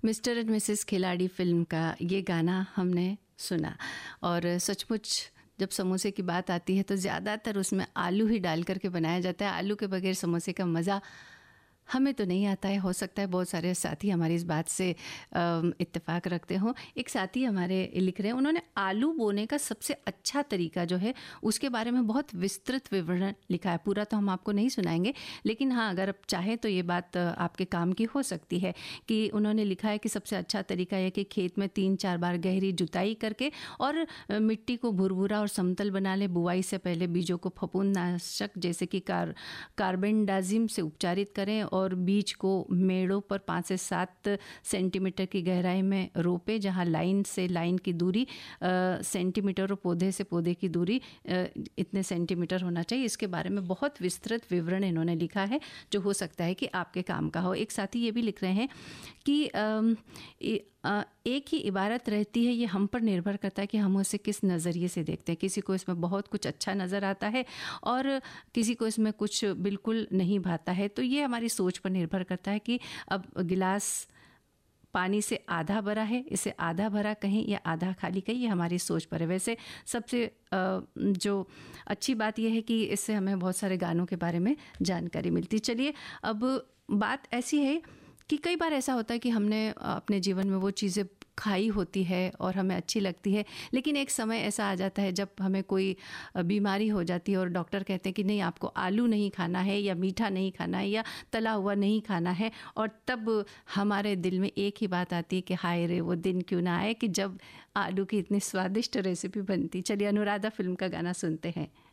Mister and Mrs खिलाड़ी film का ये गाना हमने सुना और सचमुच जब समोसे की बात आती है तो ज़्यादातर उसमें आलू ही डाल करके बनाया जाता है। आलू के बगैर समोसे का मज़ा हमें तो नहीं आता है। हो सकता है बहुत सारे साथी हमारी इस बात से इत्तेफाक रखते हों। एक साथी हमारे लिख रहे हैं, उन्होंने आलू बोने का सबसे अच्छा तरीका जो है उसके बारे में बहुत विस्तृत विवरण लिखा है। पूरा तो हम आपको नहीं सुनाएंगे, लेकिन हाँ, अगर आप चाहें तो ये बात आपके काम की हो सकती है कि उन्होंने लिखा है कि सबसे अच्छा तरीका यह कि खेत में 3-4 बार गहरी जुताई करके और मिट्टी को भुरभुरा और समतल बना ले। बुआई से पहले बीजों को फफूंदनाशक जैसे कि कार्बेंडाजिम से उपचारित करें और बीज को मेड़ों पर 5 से 7 सेंटीमीटर की गहराई में रोपे, जहां लाइन से लाइन की दूरी सेंटीमीटर और पौधे से पौधे की दूरी इतने सेंटीमीटर होना चाहिए। इसके बारे में बहुत विस्तृत विवरण इन्होंने लिखा है जो हो सकता है कि आपके काम का हो। एक साथी ये भी लिख रहे हैं कि एक ही इबारत रहती है, ये हम पर निर्भर करता है कि हम उसे किस नज़रिए से देखते हैं। किसी को इसमें बहुत कुछ अच्छा नज़र आता है और किसी को इसमें कुछ बिल्कुल नहीं भाता है। तो ये हमारी सोच पर निर्भर करता है कि अब गिलास पानी से आधा भरा है, इसे आधा भरा कहें या आधा खाली कहें, ये हमारी सोच पर है। वैसे सबसे जो अच्छी बात यह है कि इससे हमें बहुत सारे गानों के बारे में जानकारी मिलती। चलिए, अब बात ऐसी है कि कई बार ऐसा होता है कि हमने अपने जीवन में वो चीज़ें खाई होती है और हमें अच्छी लगती है, लेकिन एक समय ऐसा आ जाता है जब हमें कोई बीमारी हो जाती है और डॉक्टर कहते हैं कि नहीं, आपको आलू नहीं खाना है या मीठा नहीं खाना है या तला हुआ नहीं खाना है। और तब हमारे दिल में एक ही बात आती है कि हाय रे, वो दिन क्यों ना आए कि जब आलू की इतनी स्वादिष्ट रेसिपी बनती। चलिए, अनुराधा फिल्म का गाना सुनते हैं।